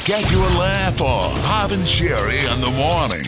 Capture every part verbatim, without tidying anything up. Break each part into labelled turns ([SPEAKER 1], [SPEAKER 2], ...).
[SPEAKER 1] Get your laugh on. Bob and Sherry in the morning.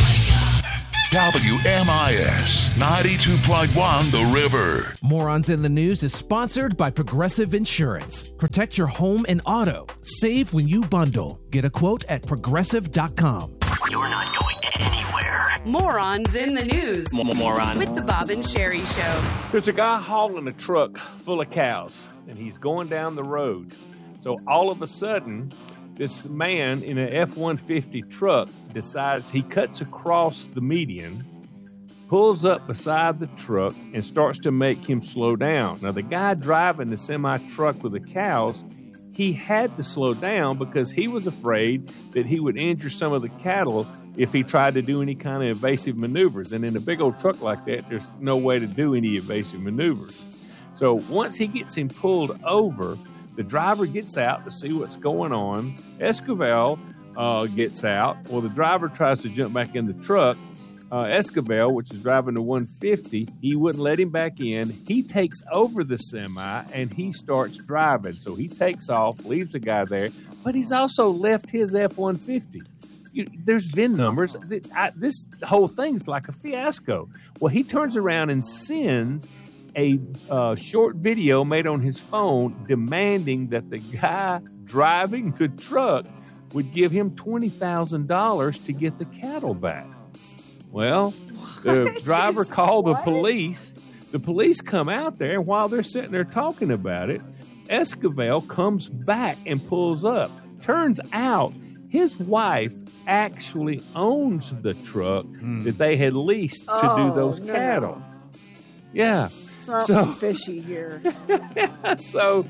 [SPEAKER 1] W M I S ninety-two point one The River.
[SPEAKER 2] Morons in the News is sponsored by Progressive Insurance. Protect your home and auto. Save when you bundle. Get a quote at progressive dot com.
[SPEAKER 3] You're not going anywhere.
[SPEAKER 4] Morons in the News.
[SPEAKER 3] Morons.
[SPEAKER 4] With the Bob and Sherry Show.
[SPEAKER 5] There's a guy hauling a truck full of cows, and he's going down the road. So all of a sudden, this man in an F one fifty truck decides he cuts across the median, pulls up beside the truck, and starts to make him slow down. Now, the guy driving the semi-truck with the cows, he had to slow down because he was afraid that he would injure some of the cattle if he tried to do any kind of evasive maneuvers. And in a big old truck like that, there's no way to do any evasive maneuvers. So once he gets him pulled over, the driver gets out to see what's going on. Esquivel uh, gets out. Well, the driver tries to jump back in the truck. Uh, Esquivel, which is driving the one fifty, he wouldn't let him back in. He takes over the semi, and he starts driving. So he takes off, leaves the guy there, but he's also left his F one fifty. You, there's V I N numbers. I, this whole thing's like a fiasco. Well, he turns around and sends a uh, short video made on his phone demanding that the guy driving the truck would give him twenty thousand dollars to get the cattle back. Well, the what? driver called what? the police. The police come out there, and while they're sitting there talking about it, Esquivel comes back and pulls up. Turns out his wife actually owns the truck mm. that they had leased to
[SPEAKER 6] oh,
[SPEAKER 5] do those
[SPEAKER 6] no,
[SPEAKER 5] cattle.
[SPEAKER 6] No.
[SPEAKER 5] Yeah.
[SPEAKER 6] Something so, fishy here.
[SPEAKER 5] so,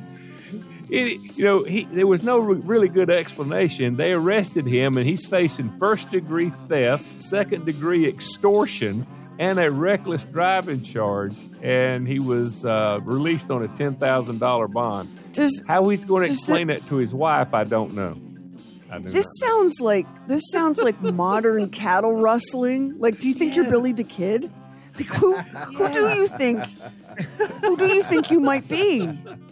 [SPEAKER 5] it, you know, he, there was no re- really good explanation. They arrested him, and he's facing first-degree theft, second-degree extortion, and a reckless driving charge. And he was uh, released on a ten thousand dollars bond. Does, How he's going to explain that, it to his wife, I don't know. I do
[SPEAKER 6] this
[SPEAKER 5] not.
[SPEAKER 6] sounds like this sounds like modern cattle rustling. Like, do you think yes. you're Billy the Kid? Like, who, who do you think? Who do you think you might be?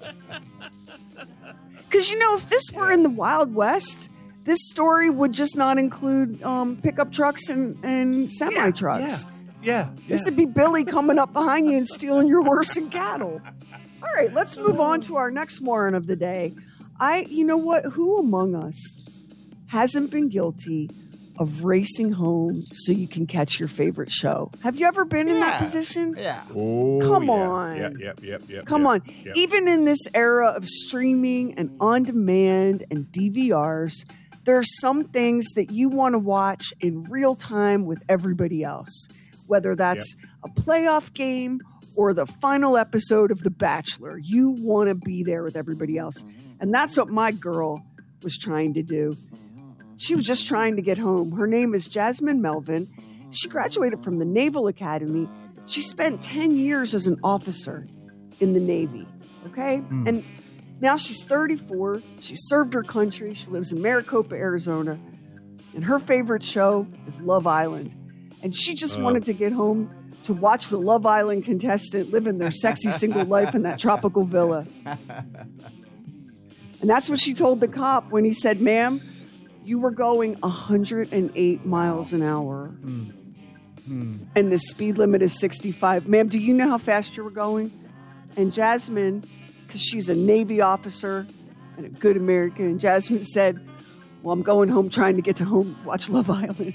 [SPEAKER 6] Because, you know, if this were in the Wild West, this story would just not include um, pickup trucks and, and semi-trucks.
[SPEAKER 5] Yeah, yeah, yeah.
[SPEAKER 6] This would be Billy coming up behind you and stealing your horse and cattle. All right, let's move on to our next moron of the day. I, you know what? Who among us hasn't been guilty of racing home so you can catch your favorite show? Have you ever been yeah. in that position?
[SPEAKER 7] Yeah.
[SPEAKER 5] Oh,
[SPEAKER 6] Come
[SPEAKER 5] yeah.
[SPEAKER 6] on.
[SPEAKER 5] Yep, yep, yep, yep.
[SPEAKER 6] Come
[SPEAKER 5] yep,
[SPEAKER 6] on.
[SPEAKER 5] Yep.
[SPEAKER 6] Even in this era of streaming and on-demand and D V Rs, there are some things that you want to watch in real time with everybody else, whether that's yep. a playoff game or the final episode of The Bachelor. You want to be there with everybody else. And that's what my girl was trying to do. She was just trying to get home. Her name is Jasmine Melvin. She graduated from the Naval Academy. She spent ten years as an officer in the Navy, okay? Mm. And now she's thirty-four. She served her country. She lives in Maricopa, Arizona. And her favorite show is Love Island. And she just oh. wanted to get home to watch the Love Island contestant living their sexy single life in that tropical villa. And that's what she told the cop when he said, ma'am, you were going one hundred eight miles an hour. Mm. Mm. And the speed limit is sixty-five. Ma'am, do you know how fast you were going? And Jasmine, because she's a Navy officer and a good American, and Jasmine said, well, I'm going home trying to get to home, watch Love Island.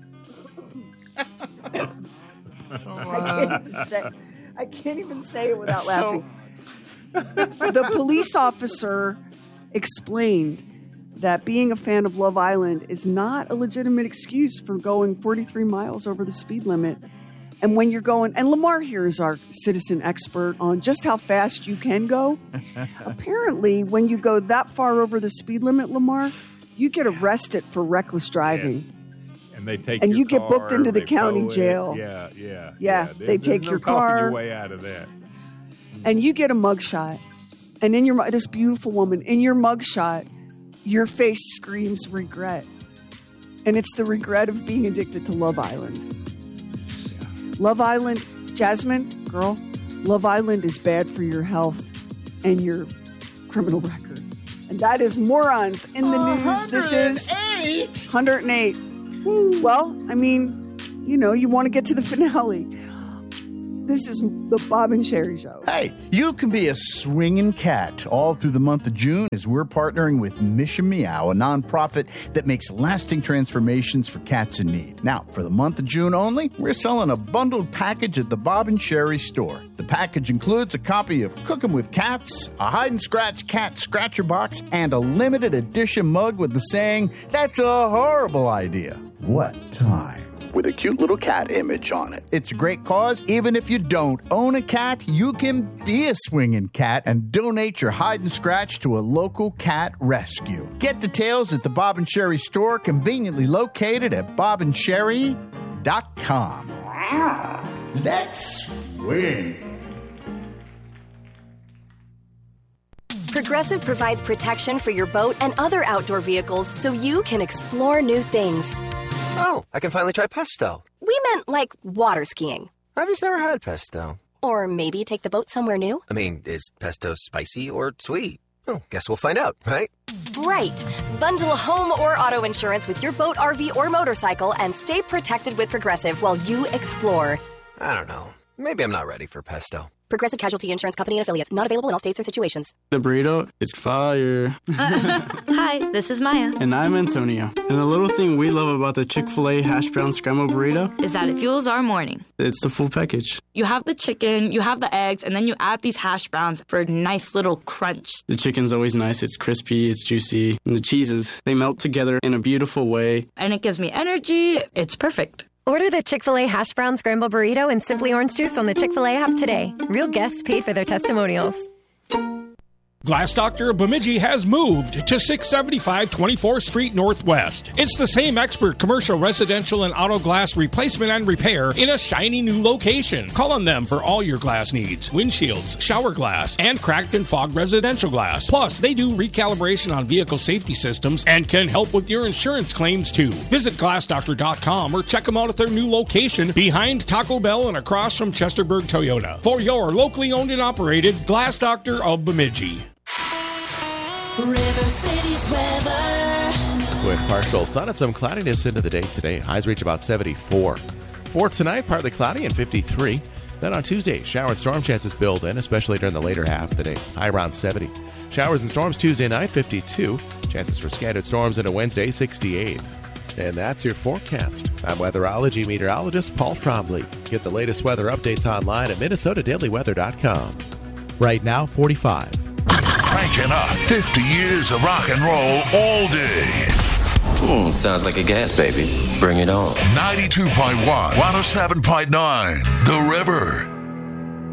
[SPEAKER 6] So, uh, I, can't even say, I can't even say it without laughing. So... The police officer explained that being a fan of Love Island is not a legitimate excuse for going forty-three miles over the speed limit. And when you're going, and Lamar here is our citizen expert on just how fast you can go. Apparently, when you go that far over the speed limit, Lamar, you get arrested for reckless driving.
[SPEAKER 5] Yes. And they take
[SPEAKER 6] and
[SPEAKER 5] your
[SPEAKER 6] you get
[SPEAKER 5] car,
[SPEAKER 6] booked into the county jail.
[SPEAKER 5] Yeah, yeah, yeah.
[SPEAKER 6] Yeah,
[SPEAKER 5] there's,
[SPEAKER 6] they take
[SPEAKER 5] no
[SPEAKER 6] your
[SPEAKER 5] talking
[SPEAKER 6] car.
[SPEAKER 5] Your way out of that.
[SPEAKER 6] And you get a mugshot. And in your this beautiful woman, in your mugshot, your face screams regret. And it's the regret of being addicted to Love Island. Yeah. Love Island, Jasmine, girl, Love Island is bad for your health and your criminal record. And that is Morons in the News. This is one hundred eight. Well, I mean, you know, you want to get to the finale. This is the Bob and Sherry Show.
[SPEAKER 7] Hey, you can be a swinging cat all through the month of June as we're partnering with Mission Meow, a nonprofit that makes lasting transformations for cats in need. Now, for the month of June only, we're selling a bundled package at the Bob and Sherry store. The package includes a copy of Cooking with Cats, a hide-and-scratch cat scratcher box, and a limited edition mug with the saying, "That's a horrible idea." What time? With a cute little cat image on it. It's a great cause. Even if you don't own a cat, you can be a swinging cat and donate your hide and scratch to a local cat rescue. Get details at the Bob and Sherry store, conveniently located at bob and sherry dot com. Let's swing.
[SPEAKER 8] Progressive provides protection for your boat and other outdoor vehicles so you can explore new things.
[SPEAKER 9] Oh, I can finally try pesto.
[SPEAKER 8] We meant like water skiing.
[SPEAKER 9] I've just never had pesto.
[SPEAKER 8] Or maybe take the boat somewhere new.
[SPEAKER 9] I mean, is pesto spicy or sweet? Oh, guess we'll find out, right?
[SPEAKER 8] Right. Bundle home or auto insurance with your boat, R V, or motorcycle and stay protected with Progressive while you explore.
[SPEAKER 9] I don't know. Maybe I'm not ready for pesto.
[SPEAKER 8] Progressive Casualty Insurance Company and Affiliates. Not available in all states or situations.
[SPEAKER 10] The burrito is fire.
[SPEAKER 11] Hi, this is Maya.
[SPEAKER 10] And I'm Antonio. And the little thing we love about the Chick-fil-A hash brown scrambled burrito
[SPEAKER 11] is that it fuels our morning.
[SPEAKER 10] It's the full package.
[SPEAKER 11] You have the chicken, you have the eggs, and then you add these hash browns for a nice little crunch.
[SPEAKER 10] The chicken's always nice. It's crispy, it's juicy. And the cheeses, they melt together in a beautiful way.
[SPEAKER 11] And it gives me energy. It's perfect.
[SPEAKER 12] Order the Chick-fil-A Hash Brown Scramble Burrito and Simply Orange Juice on the Chick-fil-A app today. Real guests paid for their testimonials.
[SPEAKER 13] Glass Doctor of Bemidji has moved to six seventy-five twenty-fourth Street Northwest. It's the same expert commercial, residential, and auto glass replacement and repair in a shiny new location. Call on them for all your glass needs. Windshields, shower glass, and cracked and fogged residential glass. Plus, they do recalibration on vehicle safety systems and can help with your insurance claims too. Visit glass doctor dot com or check them out at their new location behind Taco Bell and across from Chesterburg Toyota. For your locally owned and operated Glass Doctor of Bemidji.
[SPEAKER 14] River City's weather.
[SPEAKER 15] With partial sun and some cloudiness into the day today. Highs reach about seventy-four. For tonight, partly cloudy and fifty-three. Then on Tuesday, shower and storm chances build in, especially during the later half of the day. High around seventy. Showers and storms Tuesday night, fifty-two. Chances for scattered storms into Wednesday, sixty-eight. And that's your forecast. I'm weatherology meteorologist Paul Trombley. Get the latest weather updates online at minnesota daily weather dot com. Right now, forty-five.
[SPEAKER 1] Cranking up fifty years of rock and roll all day.
[SPEAKER 16] Hmm, sounds like a gas baby. Bring it on.
[SPEAKER 1] ninety-two point one, one oh seven point nine, The River.